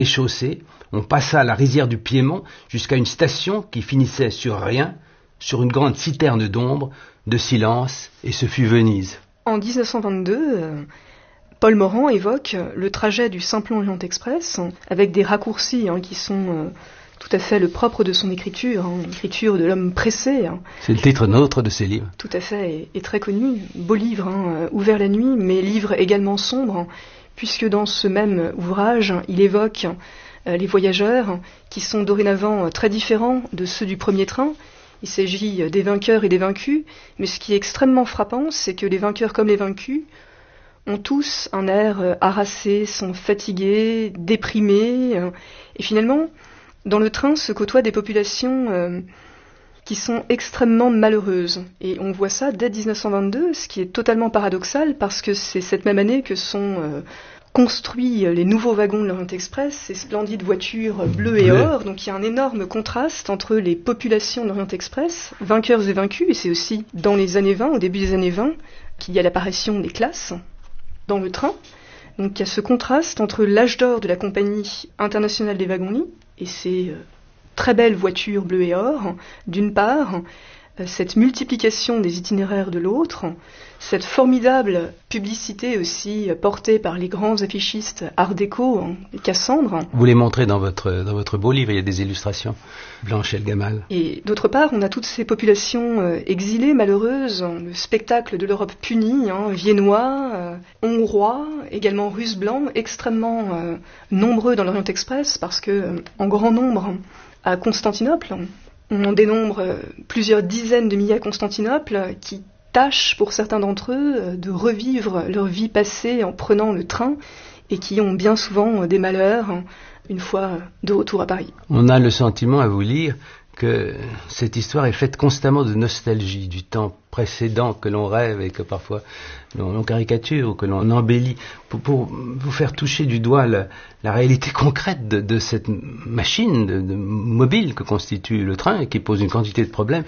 échaussée, on passa la rizière du Piémont jusqu'à une station qui finissait sur rien, sur une grande citerne d'ombre, de silence, et ce fut Venise. En 1922, Paul Morand évoque le trajet du Simplon Orient Express avec des raccourcis qui sont tout à fait le propre de son écriture, l'écriture de l'homme pressé. C'est le titre nôtre de ses livres. Tout à fait, et très connu. Beau livre, ouvert la nuit, mais livre également sombre, puisque dans ce même ouvrage, il évoque les voyageurs qui sont dorénavant très différents de ceux du premier train. Il s'agit des vainqueurs et des vaincus, mais ce qui est extrêmement frappant, c'est que les vainqueurs comme les vaincus ont tous un air harassé, sont fatigués, déprimés, et finalement, dans le train se côtoient des populations qui sont extrêmement malheureuses. Et on voit ça dès 1922, ce qui est totalement paradoxal, parce que c'est cette même année que sont construits les nouveaux wagons de l'Orient Express, ces splendides voitures bleues et or. Donc il y a un énorme contraste entre les populations de l'Orient Express, vainqueurs et vaincus, et c'est aussi dans les années 20, au début des années 20, qu'il y a l'apparition des classes dans le train. Donc il y a ce contraste entre l'âge d'or de la Compagnie internationale des wagons-lits et ces très belles voitures bleues et or, d'une part, cette multiplication des itinéraires de l'autre, cette formidable publicité aussi portée par les grands affichistes art déco, les Cassandres. Vous les montrez dans votre beau livre, il y a des illustrations, Blanche Elgamal. Et d'autre part, on a toutes ces populations exilées, malheureuses, le spectacle de l'Europe punie, viennois, hongrois, également russes blancs, extrêmement nombreux dans l'Orient Express, parce que en grand nombre à Constantinople, on en dénombre plusieurs dizaines de milliers à Constantinople qui tâchent pour certains d'entre eux de revivre leur vie passée en prenant le train et qui ont bien souvent des malheurs une fois de retour à Paris. On a le sentiment à vous lire que cette histoire est faite constamment de nostalgie du temps précédent que l'on rêve et que parfois l'on caricature ou que l'on embellit pour vous faire toucher du doigt la réalité concrète de cette machine de mobile que constitue le train et qui pose une quantité de problèmes.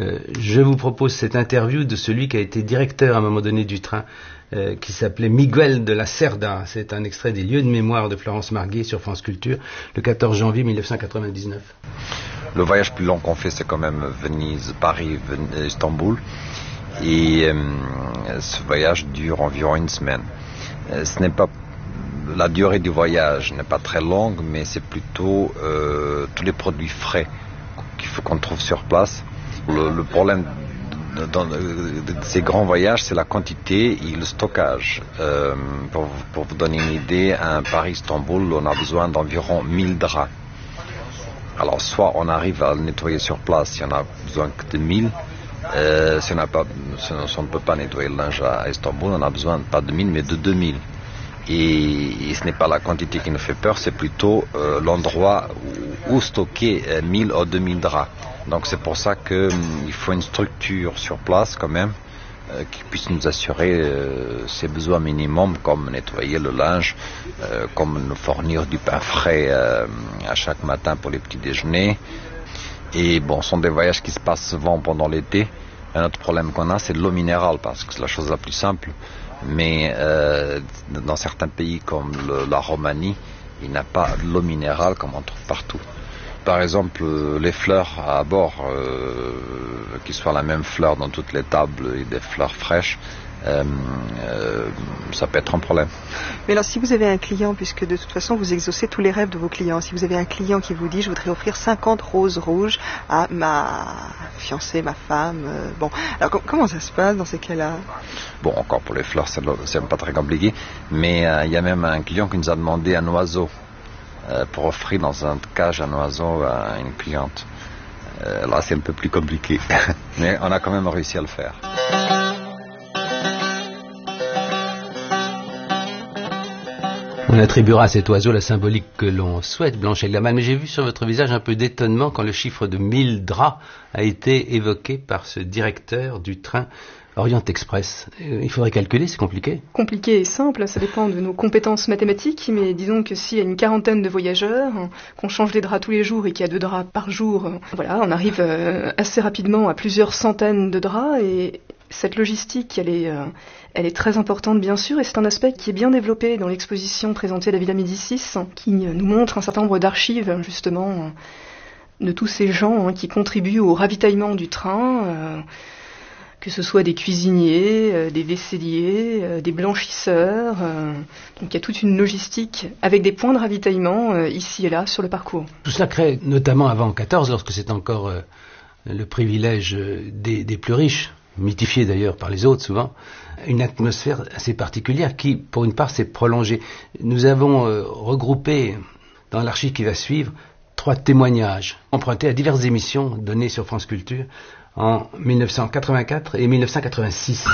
Je vous propose cette interview de celui qui a été directeur à un moment donné du train, qui s'appelait Miguel de la Cerda. C'est un extrait des Lieux de mémoire de Florence Marguet sur France Culture, le 14 janvier 1999. Le voyage plus long qu'on fait, c'est quand même Venise, Paris, Istanbul. Et ce voyage dure environ une semaine. Ce n'est pas la durée du voyage n'est pas très longue, mais c'est plutôt tous les produits frais qu'on trouve sur place. Le problème dans ces grands voyages, c'est la quantité et le stockage. Pour vous donner une idée, à Paris-Istanbul, on a besoin d'environ 1000 draps. Alors, soit on arrive à le nettoyer sur place, si on a besoin que de 1000. Si on ne peut pas nettoyer le linge à Istanbul, on a besoin pas de 1000 mais de 2000. Et ce n'est pas la quantité qui nous fait peur, c'est plutôt l'endroit où stocker 1000 ou 2000 draps. Donc c'est pour ça qu'il faut une structure sur place quand même qui puisse nous assurer ses besoins minimums, comme nettoyer le linge, comme nous fournir du pain frais à chaque matin pour les petits déjeuners. Et bon, ce sont des voyages qui se passent souvent pendant l'été. Un autre problème qu'on a, c'est de l'eau minérale, parce que c'est la chose la plus simple. Mais dans certains pays comme la Roumanie, il n'y a pas de l'eau minérale comme on trouve partout. Par exemple, les fleurs à bord, qu'ils soient la même fleur dans toutes les tables et des fleurs fraîches, ça peut être un problème. Mais alors si vous avez un client, puisque de toute façon vous exaucez tous les rêves de vos clients, si vous avez un client qui vous dit je voudrais offrir 50 roses rouges à ma fiancée, ma femme, bon, alors comment ça se passe dans ces cas-là? Bon, encore pour les fleurs, c'est pas très compliqué, mais il y a même un client qui nous a demandé un oiseau pour offrir dans un cage un oiseau à une cliente. Là c'est un peu plus compliqué, mais on a quand même réussi à le faire. On attribuera à cet oiseau la symbolique que l'on souhaite, Blanche Elgamal, mais j'ai vu sur votre visage un peu d'étonnement quand le chiffre de 1000 draps a été évoqué par ce directeur du train Orient Express. Il faudrait calculer, c'est compliqué. Compliqué et simple, ça dépend de nos compétences mathématiques, mais disons que s'il y a une quarantaine de voyageurs, qu'on change les draps tous les jours et qu'il y a 2 draps par jour, voilà, on arrive assez rapidement à plusieurs centaines de draps et Cette logistique, elle est très importante bien sûr, et c'est un aspect qui est bien développé dans l'exposition présentée à la Villa Médicis, qui nous montre un certain nombre d'archives justement de tous ces gens qui contribuent au ravitaillement du train, que ce soit des cuisiniers, des vaisseliers, des blanchisseurs. Donc il y a toute une logistique avec des points de ravitaillement ici et là sur le parcours. Tout cela crée, notamment avant 14, lorsque c'est encore le privilège des plus riches, mythifié d'ailleurs par les autres souvent, une atmosphère assez particulière qui, pour une part, s'est prolongée. Nous avons regroupé dans l'archive qui va suivre 3 témoignages empruntés à diverses émissions données sur France Culture en 1984 et 1986.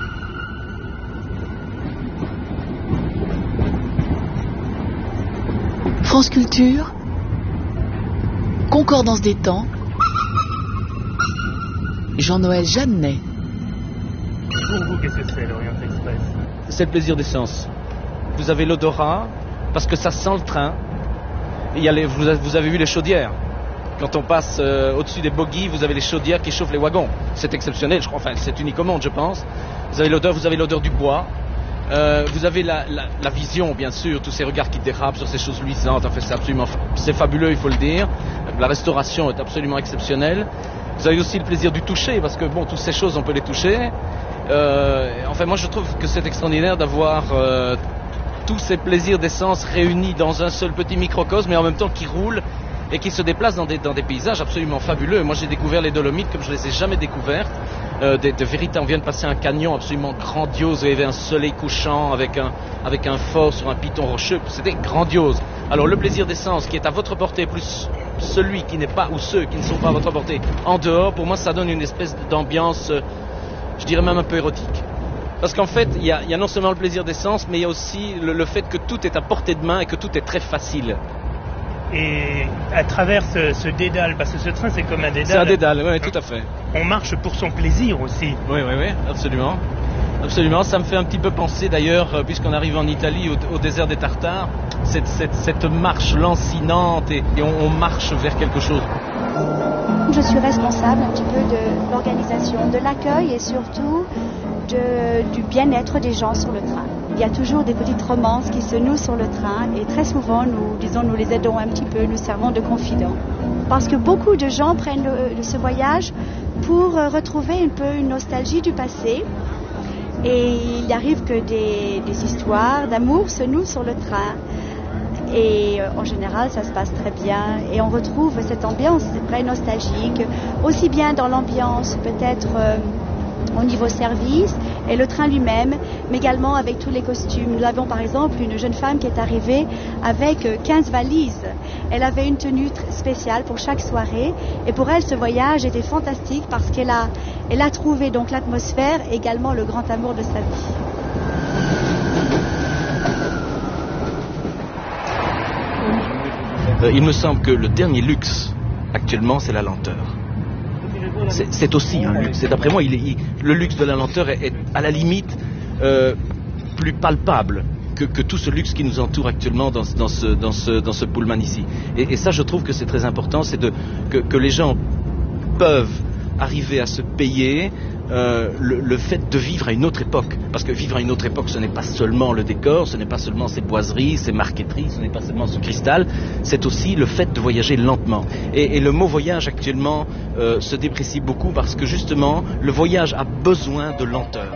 France Culture, Concordance des temps, Jean-Noël Jeannet. Pour vous, qu'est-ce que c'est l'Orient Express? C'est le plaisir d'essence. Vous avez l'odorat, parce que ça sent le train. Il y a vous avez vu les chaudières. Quand on passe au-dessus des bogies, vous avez les chaudières qui chauffent les wagons. C'est exceptionnel, je crois. Enfin, c'est unique au monde, je pense. Vous avez l'odeur du bois. Vous avez la vision, bien sûr, tous ces regards qui dérapent sur ces choses luisantes. Enfin, c'est fabuleux, il faut le dire. La restauration est absolument exceptionnelle. Vous avez aussi le plaisir du toucher, parce que bon, toutes ces choses, on peut les toucher. Enfin, moi, je trouve que c'est extraordinaire d'avoir tous ces plaisirs d'essence réunis dans un seul petit microcosme, mais en même temps qui roulent et qui se déplacent dans des paysages absolument fabuleux. Moi, j'ai découvert les Dolomites comme je ne les ai jamais découvertes. De vérité, on vient de passer un canyon absolument grandiose où il y avait un soleil couchant avec un fort sur un piton rocheux. C'était grandiose. Alors, le plaisir d'essence qui est à votre portée, plus celui qui n'est pas, ou ceux qui ne sont pas à votre portée en dehors, pour moi, ça donne une espèce d'ambiance, je dirais même un peu érotique. Parce qu'en fait, il y a non seulement le plaisir d'essence, mais il y a aussi le fait que tout est à portée de main et que tout est très facile. Et à travers ce dédale, parce que ce train c'est comme un dédale. C'est un dédale, oui, tout à fait. On marche pour son plaisir aussi. Oui, absolument. Absolument, ça me fait un petit peu penser d'ailleurs, puisqu'on arrive en Italie, au désert des Tartares, cette marche lancinante et on marche vers quelque chose. Je suis responsable un petit peu de l'organisation, de l'accueil et surtout du bien-être des gens sur le train. Il y a toujours des petites romances qui se nouent sur le train et très souvent, nous les aidons un petit peu, nous servons de confidents. Parce que beaucoup de gens prennent ce voyage pour retrouver un peu une nostalgie du passé. Et il arrive que des histoires d'amour se nouent sur le train. Et en général, ça se passe très bien. Et on retrouve cette ambiance très nostalgique, aussi bien dans l'ambiance peut-être au niveau service et le train lui-même, mais également avec tous les costumes. Nous avons par exemple une jeune femme qui est arrivée avec 15 valises. Elle avait une tenue spéciale pour chaque soirée et pour elle ce voyage était fantastique parce qu'elle a trouvé donc l'atmosphère et également le grand amour de sa vie. Il me semble que le dernier luxe actuellement c'est la lenteur. C'est aussi un luxe. Et d'après moi, le luxe de la lenteur est à la limite plus palpable que tout ce luxe qui nous entoure actuellement dans ce pullman ici. Et ça, je trouve que c'est très important, c'est que les gens peuvent arriver à se payer le fait de vivre à une autre époque. Parce que vivre à une autre époque, ce n'est pas seulement le décor, ce n'est pas seulement ces boiseries, ces marqueteries, ce n'est pas seulement ce cristal, c'est aussi le fait de voyager lentement. Et le mot voyage actuellement se déprécie beaucoup parce que justement, le voyage a besoin de lenteur.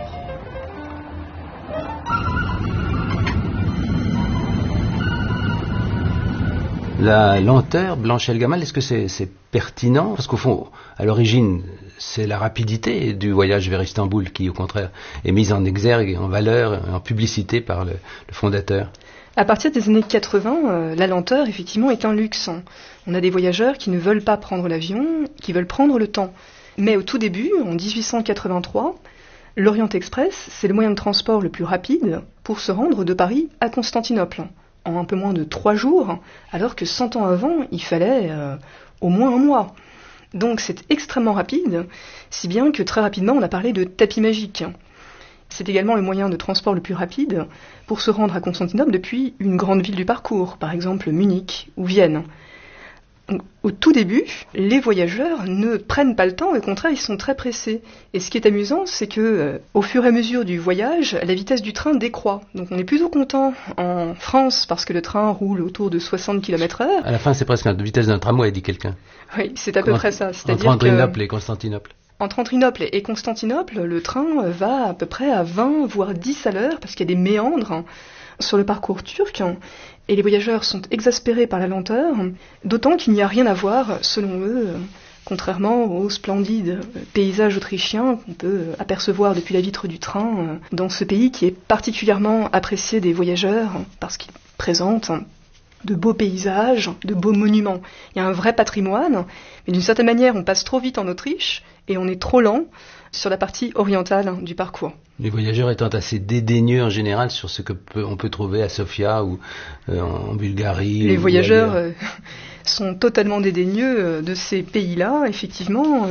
La lenteur, Blanche Elgamal, est-ce que c'est pertinent? Parce qu'au fond, à l'origine, c'est la rapidité du voyage vers Istanbul qui, au contraire, est mise en exergue, en valeur, en publicité par le fondateur. À partir des années 80, la lenteur, effectivement, est un luxe. On a des voyageurs qui ne veulent pas prendre l'avion, qui veulent prendre le temps. Mais au tout début, en 1883, l'Orient Express, c'est le moyen de transport le plus rapide pour se rendre de Paris à Constantinople, en un peu moins de 3 jours, alors que 100 ans avant, il fallait au moins un mois. Donc c'est extrêmement rapide, si bien que très rapidement on a parlé de tapis magique. C'est également le moyen de transport le plus rapide pour se rendre à Constantinople depuis une grande ville du parcours, par exemple Munich ou Vienne. Au tout début, les voyageurs ne prennent pas le temps, au contraire, ils sont très pressés. Et ce qui est amusant, c'est que, au fur et à mesure du voyage, la vitesse du train décroît. Donc on est plutôt content en France parce que le train roule autour de 60 km/h. À la fin, c'est presque la vitesse d'un tramway, dit quelqu'un. Oui, c'est à peu près ça. Entre Andrinople et Constantinople. Entre Andrinople et Constantinople, le train va à peu près à 20, voire 10 à l'heure, parce qu'il y a des méandres sur le parcours turc. Et les voyageurs sont exaspérés par la lenteur, d'autant qu'il n'y a rien à voir, selon eux, contrairement aux splendides paysages autrichiens qu'on peut apercevoir depuis la vitre du train, dans ce pays qui est particulièrement apprécié des voyageurs, parce qu'il présente de beaux paysages, de beaux monuments. Il y a un vrai patrimoine, mais d'une certaine manière, on passe trop vite en Autriche, et on est trop lent sur la partie orientale du parcours. Les voyageurs étant assez dédaigneux en général sur ce qu'on peut trouver à Sofia ou en Bulgarie. Les voyageurs sont totalement dédaigneux de ces pays-là. Effectivement,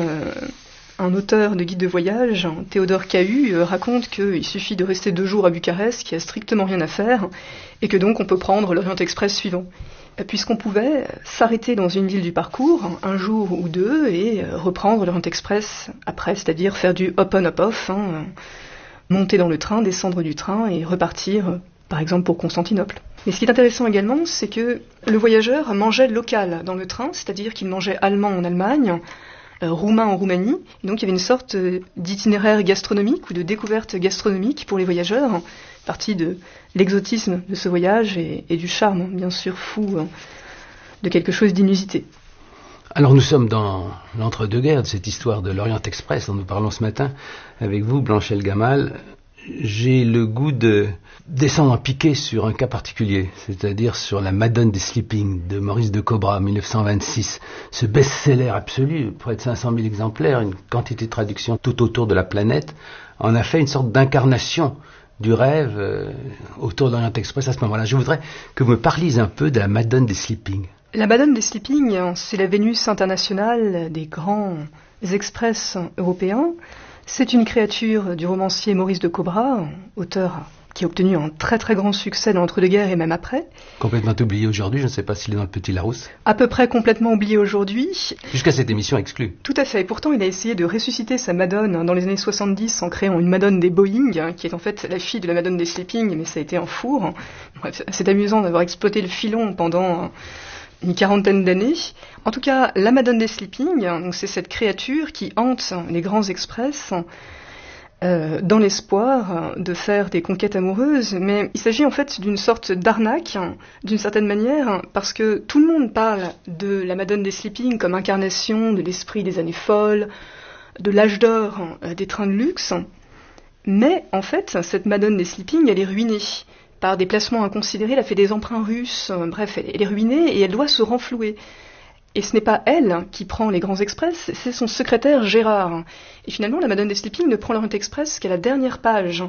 un auteur de guide de voyage, Théodore Cahu, raconte qu'il suffit de rester 2 jours à Bucarest, qu'il n'y a strictement rien à faire, et que donc on peut prendre l'Orient Express suivant. Puisqu'on pouvait s'arrêter dans une ville du parcours, un jour ou 2, et reprendre l'Orient Express après, c'est-à-dire faire du hop-on, hop-off, monter dans le train, descendre du train et repartir, par exemple, pour Constantinople. Mais ce qui est intéressant également, c'est que le voyageur mangeait local dans le train, c'est-à-dire qu'il mangeait allemand en Allemagne, roumain en Roumanie, et donc il y avait une sorte d'itinéraire gastronomique ou de découverte gastronomique pour les voyageurs, partie de l'exotisme de ce voyage et du charme, bien sûr, fou de quelque chose d'inusité. Alors nous sommes dans l'entre-deux-guerres de cette histoire de l'Orient Express dont nous parlons ce matin avec vous, Blanche El Gamal. J'ai le goût de descendre en piqué sur un cas particulier, c'est-à-dire sur la Madone des Sleeping de Maurice de Cobra, 1926. Ce best-seller absolu, près de 500 000 exemplaires, une quantité de traductions tout autour de la planète, en a fait une sorte d'incarnation du rêve autour de l'Orient Express à ce moment-là. Je voudrais que vous me parliez un peu de la Madone des Sleeping. La Madone des Sleeping, c'est la Vénus internationale des grands express européens. C'est une créature du romancier Maurice de Cobra, auteur qui a obtenu un très très grand succès dans l'entre-deux-guerres et même après. Complètement oublié aujourd'hui, je ne sais pas s'il est dans le Petit Larousse. À peu près complètement oublié aujourd'hui. Jusqu'à cette émission exclue. Tout à fait, et pourtant il a essayé de ressusciter sa Madone dans les années 70 en créant une Madone des Boeing, qui est en fait la fille de la Madone des Sleeping, mais ça a été un four. Bref, c'est amusant d'avoir exploité le filon pendant une 40aine d'années. En tout cas, la Madone des Sleeping, donc c'est cette créature qui hante les grands express dans l'espoir de faire des conquêtes amoureuses, mais il s'agit en fait d'une sorte d'arnaque, d'une certaine manière, parce que tout le monde parle de la Madone des Sleeping comme incarnation de l'esprit des années folles, de l'âge d'or des trains de luxe, mais en fait, cette Madone des Sleeping, elle est ruinée par des placements inconsidérés, elle a fait des emprunts russes, bref, elle est ruinée et elle doit se renflouer. Et ce n'est pas elle qui prend les grands express, c'est son secrétaire Gérard. Et finalement, la Madone des Sleeping ne prend l'Orient Express qu'à la dernière page.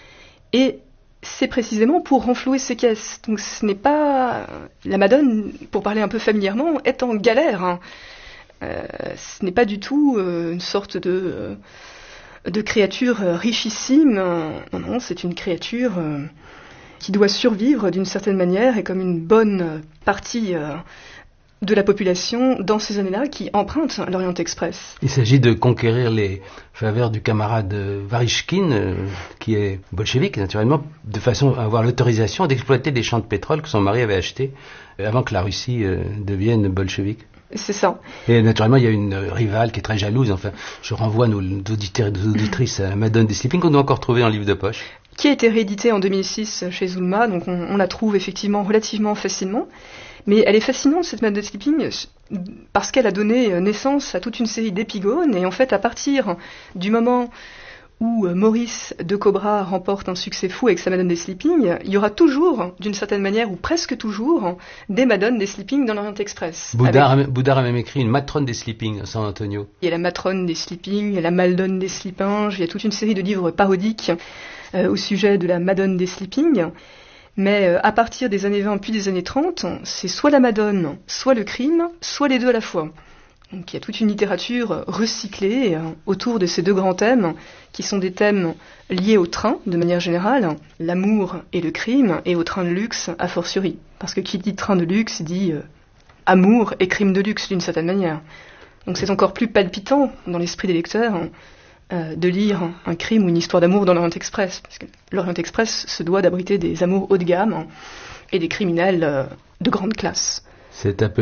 Et c'est précisément pour renflouer ses caisses. Donc ce n'est pas... La Madone, pour parler un peu familièrement, est en galère. Ce n'est pas du tout une sorte de créature richissime. Non, c'est une créature qui doit survivre d'une certaine manière et comme une bonne partie de la population dans ces années-là qui empruntent l'Orient Express. Il s'agit de conquérir les faveurs du camarade Varishkin, qui est bolchevique naturellement, de façon à avoir l'autorisation d'exploiter des champs de pétrole que son mari avait achetés avant que la Russie devienne bolchevique. C'est ça. Et naturellement, il y a une rivale qui est très jalouse. Enfin, je renvoie nos auditeurs et nos auditrices à Madone des Sleeping qu'on doit encore trouver en livre de poche. Qui a été réédité en 2006 chez Zulma, donc on la trouve effectivement relativement facilement. Mais elle est fascinante, cette Madone des Sleeping, parce qu'elle a donné naissance à toute une série d'épigones, et en fait, à partir du moment où Maurice de Cobra remporte un succès fou avec sa Madone des Sleeping, il y aura toujours, d'une certaine manière, ou presque toujours, des Madones des Sleeping dans l'Orient Express. Boudard a même écrit une matrone des Sleeping à San Antonio. Il y a la matrone des Sleeping, il y a la Maldone des Sleepinges, il y a toute une série de livres parodiques au sujet de la Madone des Sleeping. Mais à partir des années 20 puis des années 30, c'est soit la Madone, soit le crime, soit les deux à la fois. Donc il y a toute une littérature recyclée autour de ces deux grands thèmes, qui sont des thèmes liés au train, de manière générale, l'amour et le crime, et au train de luxe a fortiori. Parce que qui dit train de luxe dit amour et crime de luxe d'une certaine manière. Donc c'est encore plus palpitant dans l'esprit des lecteurs de lire un crime ou une histoire d'amour dans l'Orient Express, parce que l'Orient Express se doit d'abriter des amours haut de gamme et des criminels de grande classe. C'est un peu